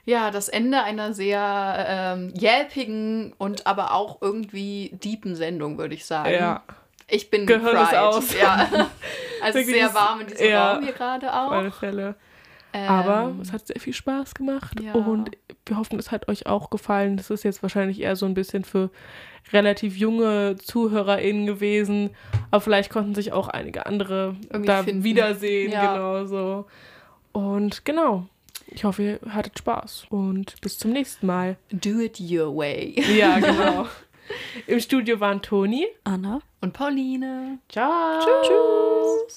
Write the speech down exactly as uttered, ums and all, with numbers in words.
Ja, das Ende einer sehr ähm, yelpigen und aber auch irgendwie deepen Sendung, würde ich sagen. Ja. Ich bin Gehirn ist cried. aus. Ja. Also Wirklich sehr ist- warm in diesem ja, Raum hier gerade auch. Auf alle Fälle. Ähm, Aber es hat sehr viel Spaß gemacht ja. und wir hoffen, es hat euch auch gefallen. Das ist jetzt wahrscheinlich eher so ein bisschen für relativ junge ZuhörerInnen gewesen, aber vielleicht konnten sich auch einige andere Irgendwie da finden. wiedersehen, Ja. genau so. Und genau, ich hoffe, ihr hattet Spaß und bis zum nächsten Mal. Do it your way. Ja, genau. Im Studio waren Toni Anna Und Pauline. Ciao. Tschüss.